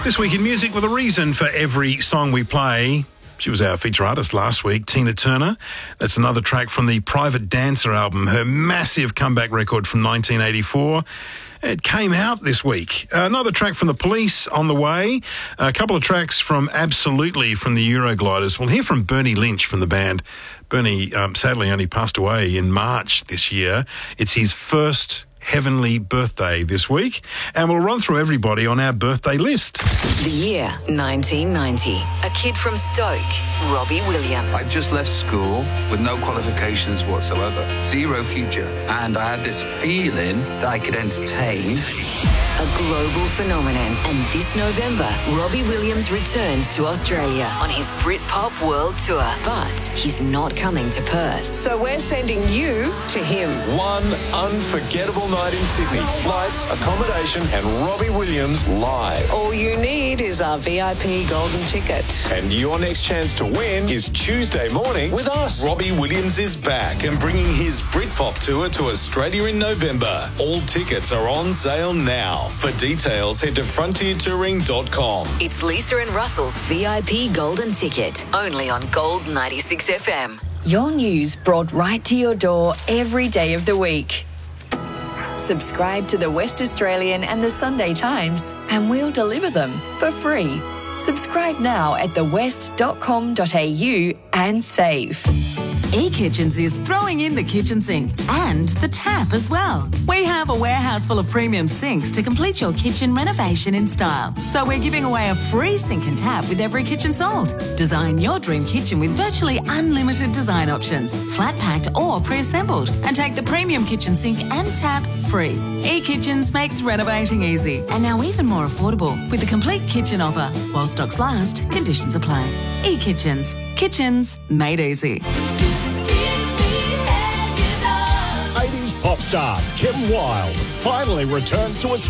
This week in music, with a reason for every song we play. She was our feature artist last week, Tina Turner. That's another track from the Private Dancer album, her massive comeback record from 1984. It came out this week. Another track from The Police on the way. A couple of tracks from Absolutely from the Eurogliders. We'll hear from Bernie Lynch from the band. Bernie sadly only passed away in March this year. It's his first heavenly birthday this week, and we'll run through everybody on our birthday list. The year 1990. A kid from Stoke, Robbie Williams. I just left school with no qualifications whatsoever, zero future, and I had this feeling that I could entertain. A global phenomenon, and this November, Robbie Williams returns to Australia on his Britpop World Tour, but he's not coming to Perth. So we're sending you to him. One unforgettable night in Sydney. Flights, accommodation, and Robbie Williams live. All you need is our VIP golden ticket. And your next chance to win is Tuesday morning with us. Robbie Williams is back and bringing his Britpop tour to Australia in November. All tickets are on sale now. For details, head to frontiertouring.com. It's Lisa and Russell's VIP golden ticket, only on Gold 96 FM. Your news brought right to your door every day of the week. Subscribe to the West Australian and the Sunday Times, and we'll deliver them for free. Subscribe now at thewest.com.au and save. eKitchens is throwing in the kitchen sink and the tap as well. We have a warehouse full of premium sinks to complete your kitchen renovation in style. So we're giving away a free sink and tap with every kitchen sold. Design your dream kitchen with virtually unlimited design options, flat packed or pre-assembled, and take the premium kitchen sink and tap free. eKitchens makes renovating easy and now even more affordable with a complete kitchen offer. While stocks last, conditions apply. eKitchens. Kitchens made easy. 80s pop star Kim Wilde finally returns to Australia.